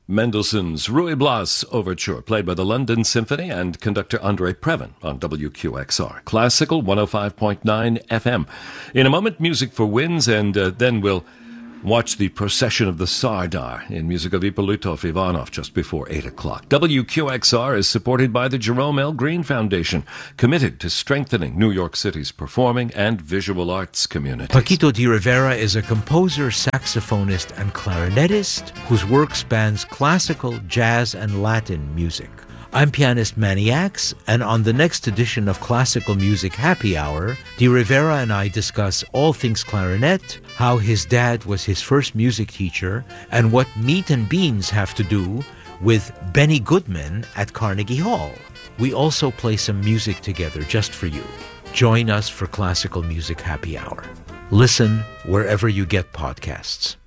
Mendelssohn's Ruy Blas Overture, played by the London Symphony and conductor Andrei Previn on WQXR. Classical 105.9 FM. In a moment, music for winds, and then we'll watch the procession of the Sardar in music of Ippolito Ivanov just before 8 o'clock. WQXR is supported by the Jerome L. Green Foundation, committed to strengthening New York City's performing and visual arts community. Paquito de Rivera is a composer, saxophonist, and clarinetist whose work spans classical, jazz, and Latin music. I'm pianist Manny Axe, and on the next edition of Classical Music Happy Hour, De Rivera and I discuss all things clarinet, how his dad was his first music teacher, and what meat and beans have to do with Benny Goodman at Carnegie Hall. We also play some music together just for you. Join us for Classical Music Happy Hour. Listen wherever you get podcasts.